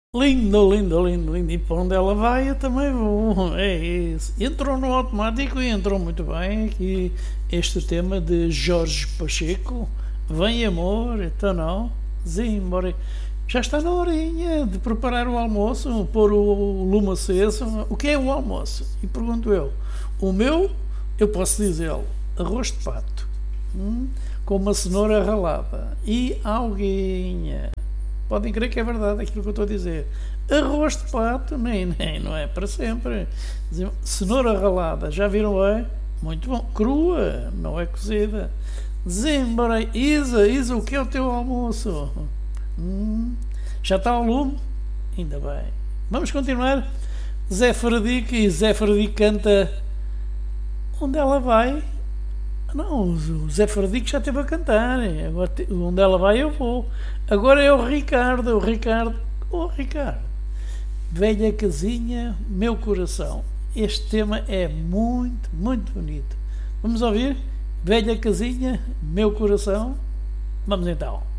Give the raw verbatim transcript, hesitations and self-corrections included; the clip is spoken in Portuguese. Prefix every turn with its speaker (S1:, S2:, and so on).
S1: Lindo, lindo, lindo, lindo. E para onde ela vai, eu também vou. É isso. Entrou no automático e entrou muito bem aqui este tema de Jorge Pacheco. Vem amor, então não. Zimbora. Já está na horinha de preparar o almoço, pôr o lume aceso. O que é o almoço? E pergunto eu. O meu, eu posso dizê-lo, arroz de pato, hum, com uma cenoura ralada e alguinha. Podem crer que é verdade aquilo que eu estou a dizer. Arroz de pato, nem, nem, não é para sempre. Cenoura ralada, já viram é? Muito bom. Crua, não é cozida. Desembarei. Isa, Isa, o que é o teu almoço? Hum, já está ao lume? Ainda bem. Vamos continuar. Zé Fradique e Zé Fradique canta Onde ela vai? Não, o Zé Fradique já esteve a cantar. Agora, onde ela vai eu vou. Agora é o Ricardo. O Ricardo. Oh, Ricardo. Velha casinha, meu coração. Este tema é muito, muito bonito. Vamos ouvir? Velha casinha, meu coração. Vamos então.